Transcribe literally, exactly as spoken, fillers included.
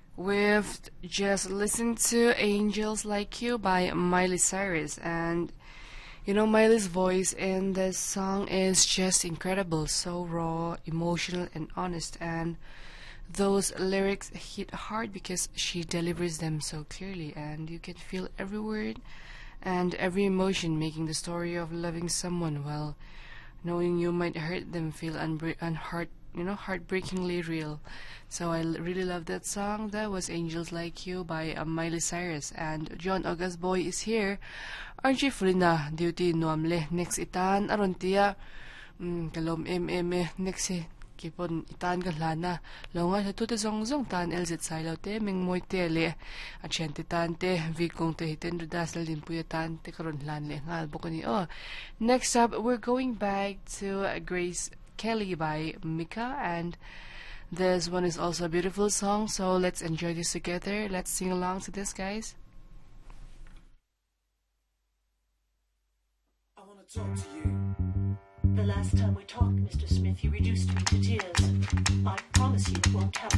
We've just listened to Angels Like You by Miley Cyrus, and you know, Miley's voice in this song is just incredible, so raw, emotional, and honest. And those lyrics hit hard because she delivers them so clearly, and you can feel every word and every emotion, making the story of loving someone well knowing you might hurt them feel unbreak unheart you know heartbreakingly real. So I l- really love that song. That was Angels Like You by uh, Miley Cyrus, and John August Boy is here. R J Frina duty nuamle next itan aron tiya mm, kalom em em eh, next eh, kipon itan kan lana longa sa tuta zong zong tan elzit sailaw te ming moy te le at syente tan te vikong te hiten rudasal din puya tan te karon lan le ngal bukoni. Oh, next up we're going back to uh, Grace Kelly by Mika, and this one is also a beautiful song, so let's enjoy this together. Let's sing along to this, guys. I want to talk to you. The last time we talked, Mister Smith, you reduced me to tears. I promise you it won't happen.